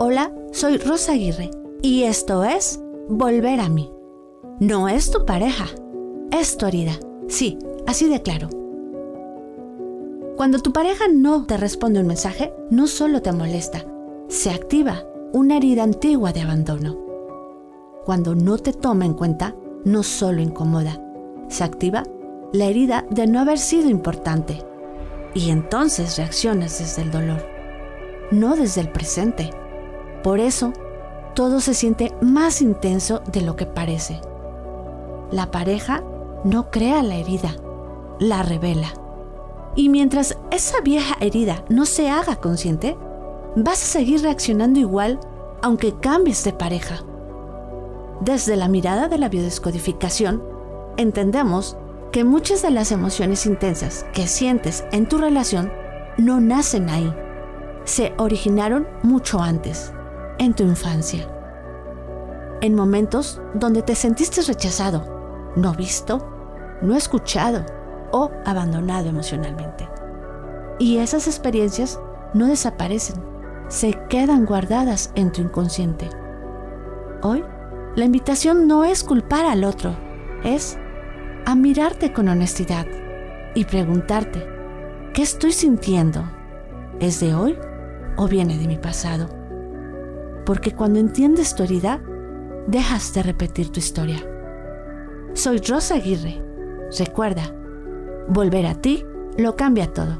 Hola, soy Rosa Aguirre y esto es Volver a mí. No es tu pareja, es tu herida. Sí, así de claro. Cuando tu pareja no te responde un mensaje, no solo te molesta, se activa una herida antigua de abandono. Cuando no te toma en cuenta, no solo incomoda, se activa la herida de no haber sido importante. Y entonces reaccionas desde el dolor, no desde el presente. Por eso, todo se siente más intenso de lo que parece. La pareja no crea la herida, la revela. Y mientras esa vieja herida no se haga consciente, vas a seguir reaccionando igual aunque cambies de pareja. Desde la mirada de la biodescodificación, entendemos que muchas de las emociones intensas que sientes en tu relación no nacen ahí. Se originaron mucho antes, en tu infancia. En momentos donde te sentiste rechazado, no visto, no escuchado o abandonado emocionalmente. Y esas experiencias no desaparecen, se quedan guardadas en tu inconsciente. Hoy, la invitación no es culpar al otro, es a mirarte con honestidad y preguntarte, ¿qué estoy sintiendo? ¿Es de hoy o viene de mi pasado? Porque cuando entiendes tu herida, dejas de repetir tu historia. Soy Rosa Aguirre. Recuerda, volver a ti lo cambia todo.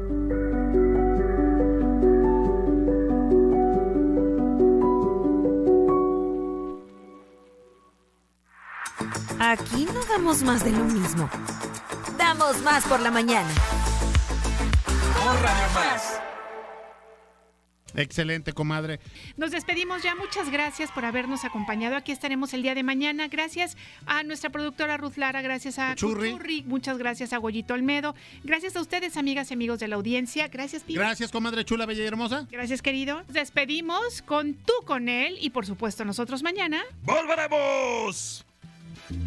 Aquí no damos más de lo mismo. Damos más por la mañana. Un Radio Más. Excelente, comadre. Nos despedimos ya. Muchas gracias por habernos acompañado. Aquí estaremos el día de mañana. Gracias a nuestra productora Ruth Lara. Gracias a Cuchurri. Muchas gracias a Goyito Olmedo. Gracias a ustedes, amigas y amigos de la audiencia. Gracias, Pío. Gracias, comadre chula, bella y hermosa. Gracias, querido. Nos despedimos con Tú con él y, por supuesto, nosotros mañana. ¡Volveremos!